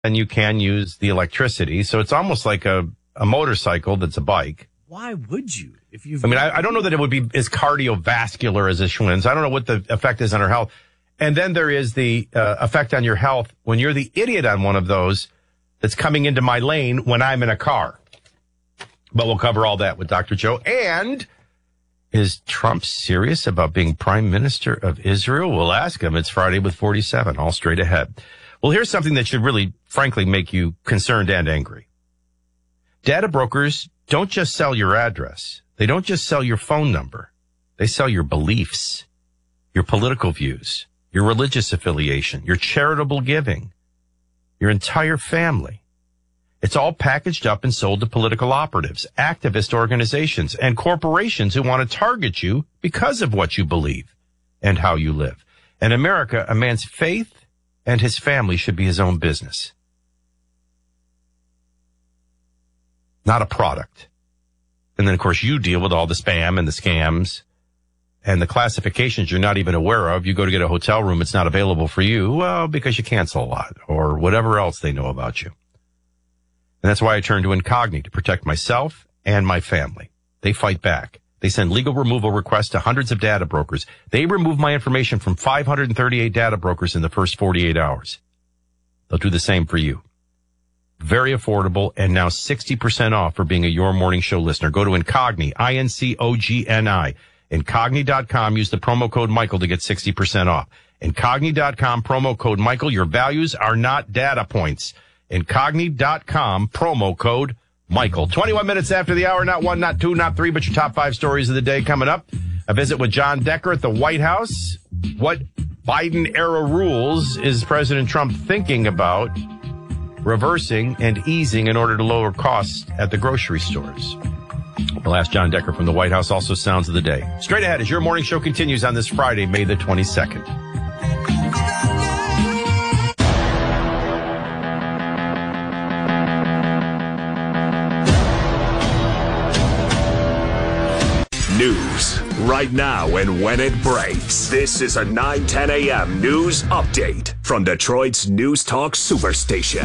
and you can use the electricity. So it's almost like a motorcycle that's a bike. Why would you? I don't know that it would be as cardiovascular as a Schwinn's. I don't know what the effect is on our health. And then there is the effect on your health when you're the idiot on one of those that's coming into my lane when I'm in a car. But we'll cover all that with Dr. Joe. And is Trump serious about being prime minister of Israel? We'll ask him. It's Friday with 47, all straight ahead. Well, here's something that should really, frankly, make you concerned and angry. Data brokers don't just sell your address. They don't just sell your phone number. They sell your beliefs, your political views, your religious affiliation, your charitable giving, your entire family. It's all packaged up and sold to political operatives, activist organizations, and corporations who want to target you because of what you believe and how you live. In America, a man's faith and his family should be his own business, not a product. And then, of course, you deal with all the spam and the scams and the classifications you're not even aware of. You go to get a hotel room, it's not available for you, well, because you cancel a lot or whatever else they know about you. And that's why I turn to Incogni to protect myself and my family. They fight back. They send legal removal requests to hundreds of data brokers. They remove my information from 538 data brokers in the first 48 hours. They'll do the same for you. Very affordable, and now 60% off for being a Your Morning Show listener. Go to Incogni, Incogni, Incogni.com. Use the promo code Michael to get 60% off. Incogni.com, promo code Michael. Your values are not data points. Incogni.com, promo code Michael. 21 minutes after the hour, not one, not two, not three, but your top 5 stories of the day coming up. A visit with John Decker at the White House. What Biden-era rules is President Trump thinking about reversing and easing in order to lower costs at the grocery stores? We'll ask John Decker from the White House. Also, sounds of the day. Straight ahead as Your Morning Show continues on this Friday, May the 22nd. News right now and when it breaks. This is a 9:10 a.m. news update from Detroit's News Talk Superstation.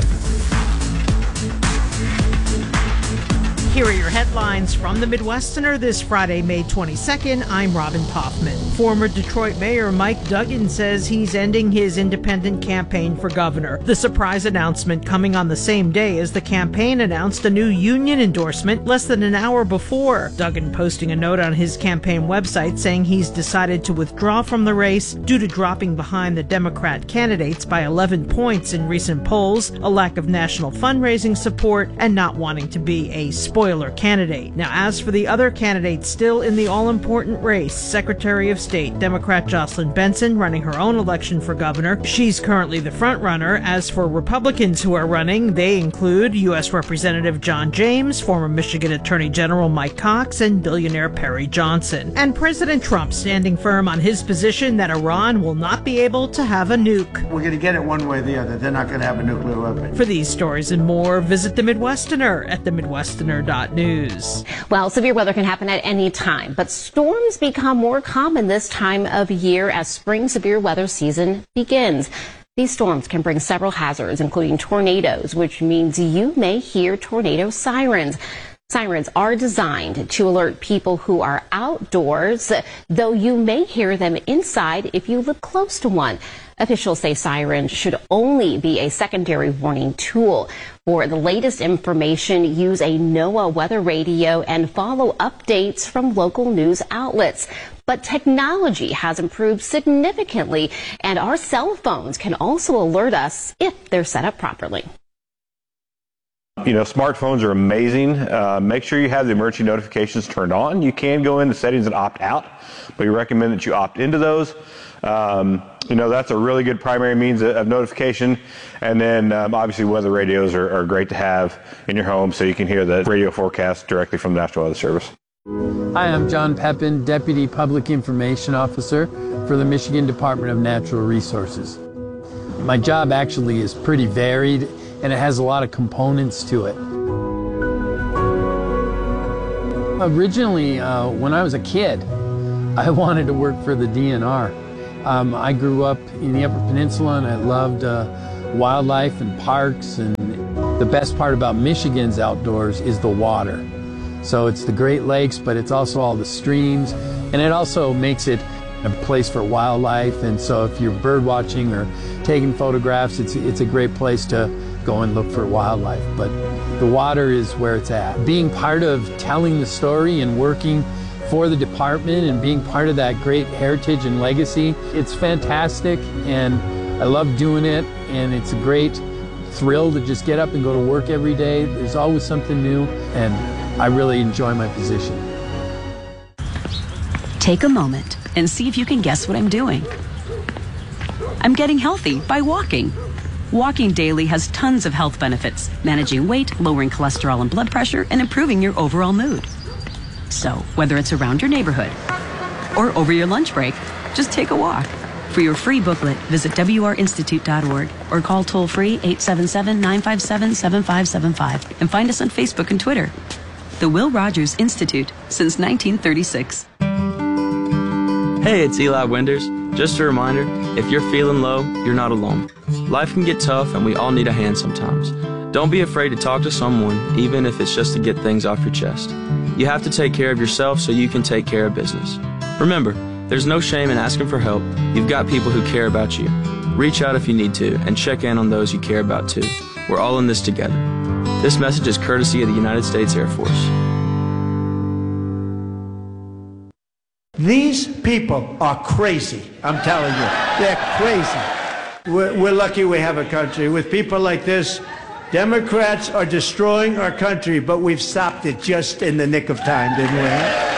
Here are your headlines from the Midwesterner this Friday, May 22nd. I'm Robin Kaufman. Former Detroit Mayor Mike Duggan says he's ending his independent campaign for governor. The surprise announcement coming on the same day as the campaign announced a new union endorsement less than an hour before. Duggan posting a note on his campaign website saying he's decided to withdraw from the race due to dropping behind the Democrat candidates by 11 points in recent polls, a lack of national fundraising support, and not wanting to be a spoiler candidate. Now, as for the other candidates still in the all-important race, Secretary of State Democrat Jocelyn Benson running her own election for governor. She's currently the front runner. As for Republicans who are running, they include U.S. Representative John James, former Michigan Attorney General Mike Cox, and billionaire Perry Johnson. And President Trump standing firm on his position that Iran will not be able to have a nuke. We're going to get it one way or the other. They're not going to have a nuclear weapon. For these stories and more, visit the Midwesterner at themidwesterner.news. Well, severe weather can happen at any time, but storms become more common this time of year as spring severe weather season begins. These storms can bring several hazards, including tornadoes, which means you may hear tornado sirens. Sirens are designed to alert people who are outdoors, though you may hear them inside if you live close to one. Officials say sirens should only be a secondary warning tool. For the latest information, use a NOAA weather radio and follow updates from local news outlets. But technology has improved significantly, and our cell phones can also alert us if they're set up properly. You know, smartphones are amazing. Make sure you have the emergency notifications turned on. You can go into settings and opt out, but we recommend that you opt into those. You know, that's a really good primary means of notification. And then obviously weather radios are great to have in your home so you can hear the radio forecast directly from the National Weather Service. Hi, I'm John Pepin, Deputy Public Information Officer for the Michigan Department of Natural Resources. My job actually is pretty varied, and it has a lot of components to it. Originally, when I was a kid, I wanted to work for the DNR. I grew up in the Upper Peninsula, and I loved wildlife and parks, and the best part about Michigan's outdoors is the water. So it's the Great Lakes, but it's also all the streams, and it also makes it a place for wildlife. And so if you're bird watching or taking photographs, it's a great place to go and look for wildlife. But the water is where it's at. Being part of telling the story and working for the department and being part of that great heritage and legacy, it's fantastic, and I love doing it, and it's a great thrill to just get up and go to work every day. There's always something new, and I really enjoy my position. Take a moment and see if you can guess what I'm doing. I'm getting healthy by walking. Walking daily has tons of health benefits, managing weight, lowering cholesterol and blood pressure, and improving your overall mood. So, whether it's around your neighborhood or over your lunch break, just take a walk. For your free booklet, visit wrinstitute.org or call toll-free 877-957-7575 and find us on Facebook and Twitter. The Will Rogers Institute, since 1936. Hey, it's Eli Winders. Just a reminder, if you're feeling low, you're not alone. Life can get tough and we all need a hand sometimes. Don't be afraid to talk to someone, even if it's just to get things off your chest. You have to take care of yourself so you can take care of business. Remember, there's no shame in asking for help. You've got people who care about you. Reach out if you need to and check in on those you care about too. We're all in this together. This message is courtesy of the United States Air Force. These people are crazy, I'm telling you. They're crazy. We're lucky we have a country. With people like this, Democrats are destroying our country, but we've stopped it just in the nick of time, didn't we?